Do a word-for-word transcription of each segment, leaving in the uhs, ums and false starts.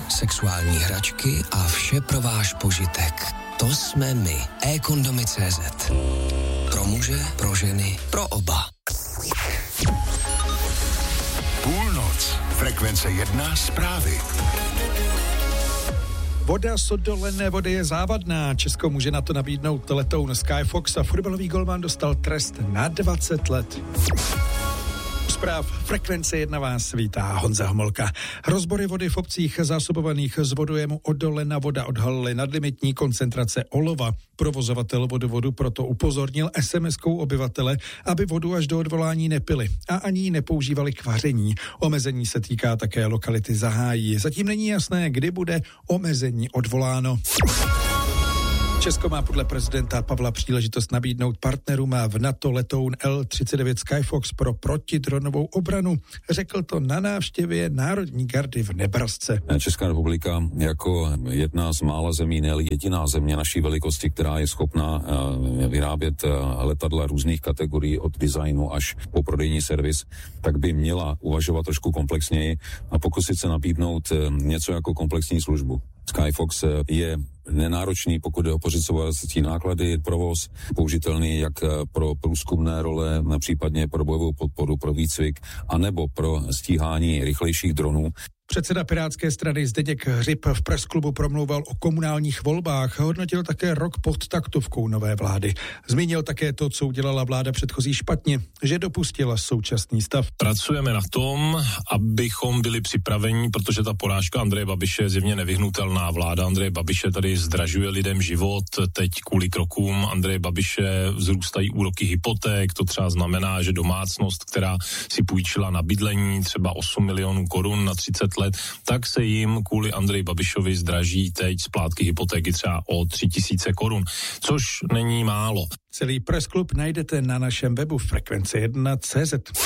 sexuální hračky a vše pro váš požitek. To jsme my. e-kondomy tečka cé zet. Pro muže, pro ženy, pro oba. Půlnoc. Frekvence jedna zprávy. Voda z odolené vody je závadná. Česko může na to nabídnout letoun Skyfox a fotbalový golman dostal trest na dvacet let. Zpráv Frekvence jedna vás vítá Honza Homolka. Rozbory vody v obcích zásobovaných z vodojemu Odolena voda odhalily nadlimitní koncentrace olova. Provozovatel vodovodu proto upozornil es em eskou obyvatele, aby vodu až do odvolání nepili a ani ji nepoužívali k vaření. Omezení se týká také lokality Zahájí. Zatím není jasné, kdy bude omezení odvoláno. Česko má podle prezidenta Pavla příležitost nabídnout partnerům v NATO letoun el třicet devět Skyfox pro protidronovou obranu. Řekl to na návštěvě Národní gardy v Nebrasce. Česká republika jako jedna z mála zemí, ne jediná země naší velikosti, která je schopná vyrábět letadla různých kategorií od designu až po prodejní servis, tak by měla uvažovat trošku komplexněji a pokusit se nabídnout něco jako komplexní službu. Skyfox je nenáročný, pokud je o pořizovací náklady, provoz, použitelný jak pro průzkumné role, případně pro bojovou podporu, pro výcvik, anebo pro stíhání rychlejších dronů. Předseda Pirátské strany Zdeněk Hřib v presklubu promlouval o komunálních volbách a hodnotil také rok pod taktovkou nové vlády. Zmínil také to, co udělala vláda předchozí špatně, že dopustila současný stav. Pracujeme na tom, abychom byli připraveni, protože ta porážka Andreje Babiše je zjevně nevyhnutelná. Vláda Andreje Babiše tady zdražuje lidem život, teď kvůli krokům Andreje Babiše vzrůstají úroky hypoték, to třeba znamená, že domácnost, která si půjčila na bydlení třeba osm milionů korun na třicet let, tak se jim kvůli Andreji Babišovi zdraží teď splátky hypotéky třeba o tři tisíce korun, což není málo. Celý pressklub najdete na našem webu frekvence jedna tečka cé zet.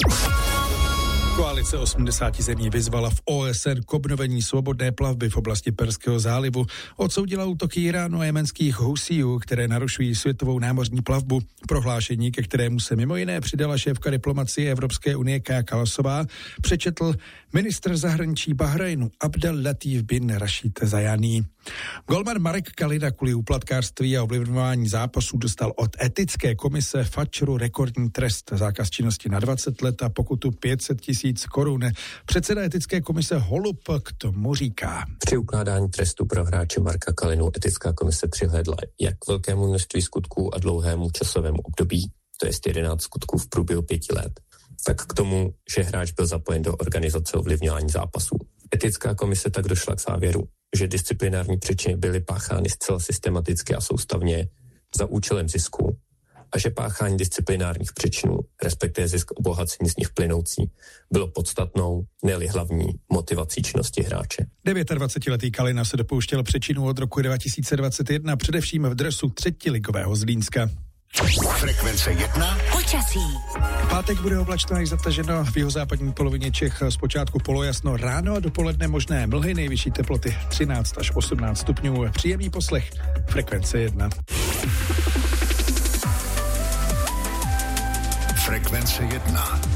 Koalice osmdesáti zemí vyzvala v ó es en k obnovení svobodné plavby v oblasti Perského zálivu. Odsoudila útoky Iránu a jemenských Husíů, které narušují světovou námořní plavbu. Prohlášení, ke kterému se mimo jiné přidala šéfka diplomacie Evropské unie Kaja Kallasová, přečetl ministr zahraničí Bahrajnu Abdel Latif bin Rashid Zajani. Golman Marek Kalina kvůli úplatkářství a ovlivňování zápasů dostal od etické komise Fatcheru rekordní trest, zákaz činnosti na dvacet let a pokutu pět set tisíc korun. Předseda etické komise Holub k tomu říká. Při ukládání trestu pro hráče Marka Kalinu etická komise přihlédla jak k velkému množství skutků a dlouhému časovému období, to je jedenáct skutků v průběhu pěti let, tak k tomu, že hráč byl zapojen do organizace ovlivňování zápasů. Etická komise tak došla k závěru, že disciplinární příčiny byly páchány zcela systematicky a soustavně za účelem zisku a že páchání disciplinárních příčinů, respektive zisk obohacení z nich plynoucí, bylo podstatnou, ne-li hlavní motivací činnosti hráče. dvacetidevětiletý Kalina se dopouštěl přečinů od roku dva tisíce dvacet jedna, především v dresu třetiligového Zlínska. Frekvence jedna. Počasí. Pátek bude oblačno až zataženo, v jihozápadní polovině Čech zpočátku polojasno, ráno a dopoledne možné mlhy, nejvyšší teploty třináct až osmnáct stupňů. Příjemný poslech. Frekvence jedna. Frekvence jedna.